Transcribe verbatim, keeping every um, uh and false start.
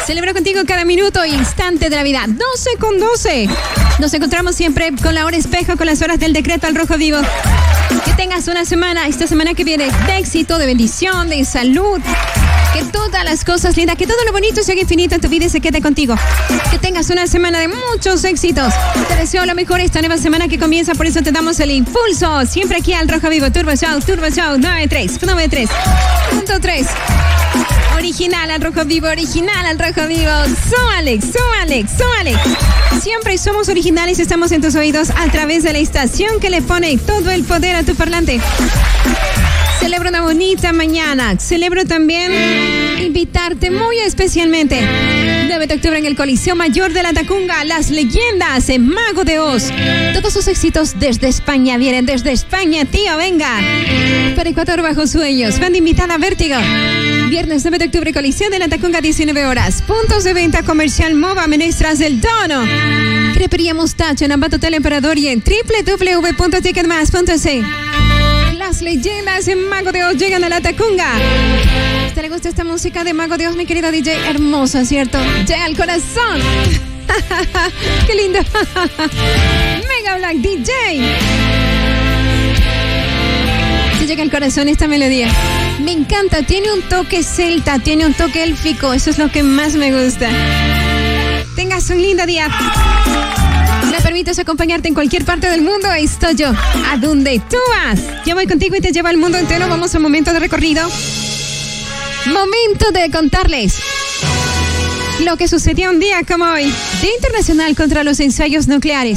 Celebro contigo cada minuto e instante de la vida. doce con doce. Nos encontramos siempre con la hora espejo, con las horas del decreto al rojo vivo. Que tengas una semana, esta semana que viene, de éxito, de bendición, de salud. Que todas las cosas lindas, que todo lo bonito sea infinito en tu vida y se quede contigo. Que tengas una semana de muchos éxitos. Te deseo lo mejor esta nueva semana que comienza, por eso te damos el impulso. Siempre aquí al Rojo Vivo, Turbo Show, Turbo Show, noventa y tres punto tres. Original al Rojo Vivo, original al Rojo Vivo. Súmale, súmale, súmale. Siempre somos originales y estamos en tus oídos a través de la estación que le pone todo el poder a tu parlante. Celebro una bonita mañana. Celebro también invitarte muy especialmente. nueve de octubre en el Coliseo Mayor de la Tacunga. Las leyendas en Mago de Oz. Todos sus éxitos desde España. Vienen desde España, tío, venga. Para Ecuador bajo sueños. Banda invitada Vértigo. Viernes nueve de octubre, Coliseo de la Tacunga, diecinueve horas. Puntos de venta comercial Mova, Menestras del Dono. Crepería Mostacho en Ambato Teleemperador y en doble u doble u doble u punto ticketmas punto es. Las leyendas en Mago de Oz llegan a la Tacunga. ¿Te le gusta esta música de Mago de Oz, mi querido D J? Hermosa, ¿cierto? Llega al corazón. ¡Qué lindo! Mega Black D J. Te llega al corazón esta melodía. Me encanta, tiene un toque celta, tiene un toque élfico. Eso es lo que más me gusta. Tengas un lindo día. Me permites acompañarte en cualquier parte del mundo. Ahí estoy yo, a donde tú vas. Yo voy contigo y te llevo al mundo entero. Vamos a un momento de recorrido. Momento de contarles lo que sucedió un día como hoy. Día Internacional contra los Ensayos Nucleares.